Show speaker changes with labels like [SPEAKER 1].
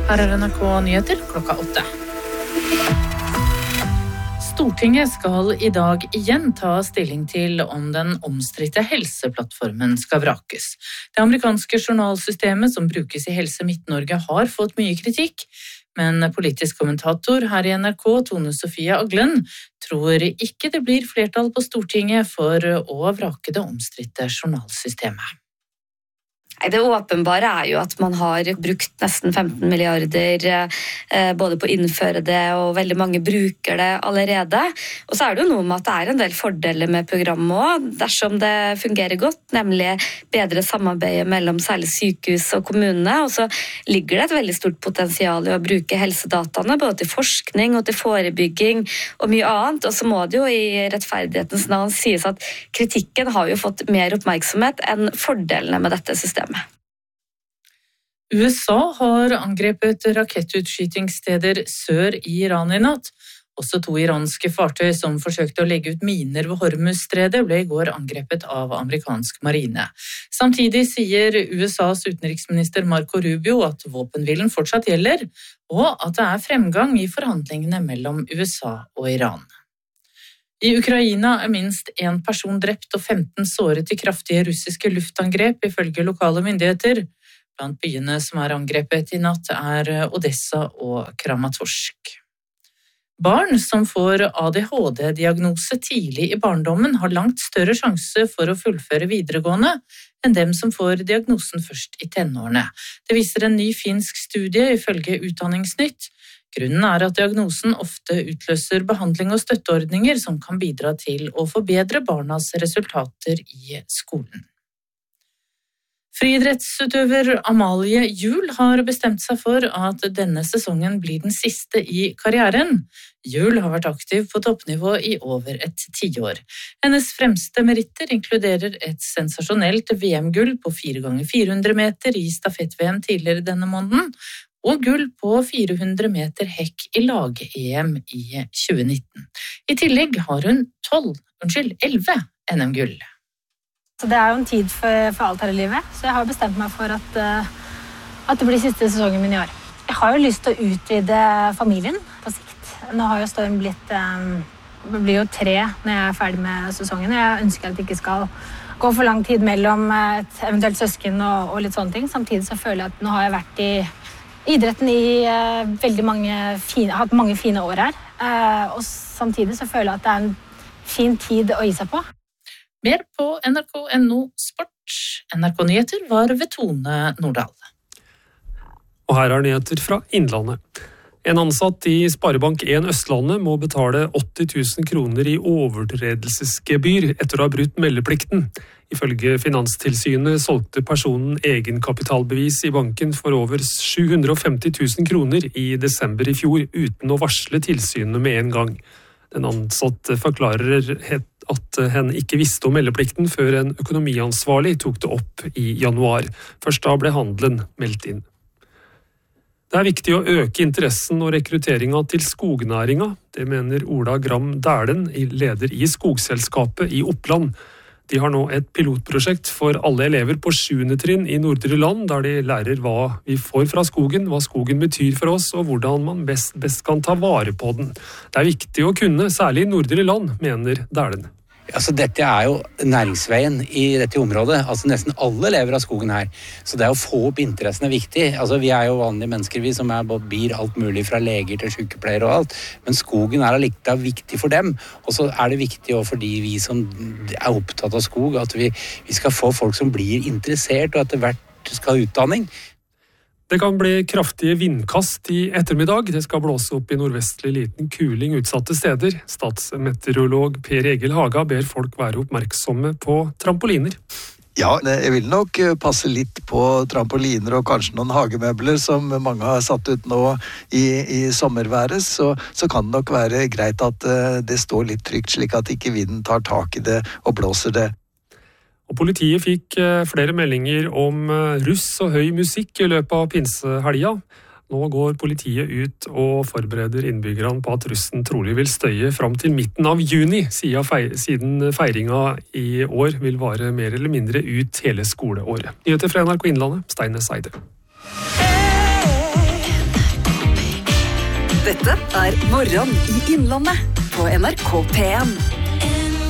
[SPEAKER 1] Her NRK Nyheter klokka 8. Stortinget skal i dag igjen ta stilling til om den omstridte helseplattformen skal vrakes. Det amerikanske journalsystemet som brukes i Helse Midt-Norge har fått mye kritikk, men politisk kommentator her i NRK, Tone Sofie Aglen, tror ikke det blir flertall på Stortinget for å vrake det omstridte journalsystemet.
[SPEAKER 2] Det åpenbare jo at man har brukt nesten 15 milliarder både på å innføre det, og veldig mange bruker det allerede. Og så det jo noe med at det en del fordeler med programmet også, dersom det fungerer godt, nemlig bedre samarbeid mellom særlig sykehus og kommunene. Og så ligger det et veldig stort potensial i å bruke helsedataene, både til forskning og til forebygging og mye annet. Og så må det jo i rettferdighetens navn sies at kritikken har jo fått mer oppmerksomhet enn fordelene med dette systemet.
[SPEAKER 1] USA har angrepet rakettutskytingssteder sør i Iran i natt. Også 2 iranske fartøy som forsøkte å legge ut miner ved Hormuzstredet ble i går angrepet av amerikansk marine. Samtidig sier USAs utenriksminister Marco Rubio at våpenhvilen fortsatt gjelder, og at det fremgang i forhandlingene mellom USA og Iran. I Ukraina minst 1 person drept og 15 såret i kraftige russiske luftangrep, ifølge lokale myndigheter. Blant byene som angrepet i natt Odessa og Kramatorsk. Barn som får ADHD-diagnose tidlig i barndommen har langt større sjanse for å fullføre videregående enn dem som får diagnosen først i tenårene. Det viser en ny finsk studie ifølge Utdanningsnytt. Grunnen at diagnosen ofte utløser behandling og støtteordninger som kan bidra til å forbedre barnas resultater i skolen. Friidrettsutøver Amalie Juel har bestemt seg for at denne sesongen blir den siste i karrieren. Juel har vært aktiv på toppnivå i over et 10 år. Hennes fremste meritter inkluderer et sensasjonelt VM-gull på 4x400 meter i stafett-VM tidligere denne måneden, og gull på 400 meter hekk i lag-EM i 2019. I tillegg har hun 11 NM-gull.
[SPEAKER 3] Så det jo en tid for alt her i livet, så jeg har bestemt meg for at det blir siste sesongen min i år. Jeg har jo lyst til å utvide familien på sikt. Nå har jo Storm det blir jo 3 når jeg ferdig med sesongen. Jeg ønsker at det ikke skal gå for lang tid mellom et eventuelt søsken og litt sånne ting. Samtidig så føler jeg at nå har jeg vært i idretten i veldig hatt mange fine år her. Og samtidig så føler jeg at det en fin tid å gi seg på.
[SPEAKER 1] Mer på NRK.no Sport. NRK Nyheter var ved Tone Nordahl.
[SPEAKER 4] Og her nyheter fra Innlandet. En ansatt i Sparebank 1 Østlandet må betale 80 000 kroner i overtredelsesgebyr etter å ha brutt meldeplikten. Ifølge Finanstilsynet solgte personen egenkapitalbevis i banken for over 750 000 kroner i desember i fjor, uten å varsle tilsynet med en gang. Den ansatte forklarer at hen ikke visste om meldeplikten før en økonomiansvarlig tok det opp i januar. Først da ble handelen meldt inn. Det viktig å øke interessen og rekrutteringen til skognæringa. Det mener Ola Gram Dæhlen, leder i Skogselskapet i Oppland. De har nå et pilotprosjekt for alle elever på 7. trinn i Nordre Land, der de lærer hva vi får fra skogen, hva skogen betyr for oss, og hvordan man best kan ta vare på den. Det viktig å kunne, særlig i Nordre Land, mener Dæhlen.
[SPEAKER 5] Altså, dette jo næringsveien i dette området. Altså, nesten alle lever av skogen her. Så det å få opp interessen viktig. Altså, vi jo vanlige mennesker, vi som byr alt mulig fra leger til sykepleiere og alt. Men skogen allikevel viktig for dem. Og så det viktig også fordi vi som opptatt av skog, at vi skal få folk som blir interessert, og etter hvert skal ha utdanning.
[SPEAKER 4] Det kan bli kraftige vindkast i ettermiddag. Det skal blåse opp i nordvestlig liten kuling utsatte steder. Statsmeteorolog Per Egil Haga ber folk være oppmerksomme på trampoliner.
[SPEAKER 6] Ja, jeg vil nok passe litt på trampoliner og kanskje noen hagemøbler som mange har satt ut nå i sommerværet, så kan det nok være greit at det står litt trygt slik at ikke vinden tar tak i det og blåser det.
[SPEAKER 4] Og politiet fikk flere meldinger om russ og høy musikk i løpet av pinsehelga. Nå går politiet ut og forbereder innbyggerne på at russen trolig vil støye fram til midten av juni, siden feiringa i år vil vare mer eller mindre ut hele skoleåret. Nyheter fra NRK Innlandet, Steine Seide.
[SPEAKER 7] Dette Morgen i Innlandet på NRK P1.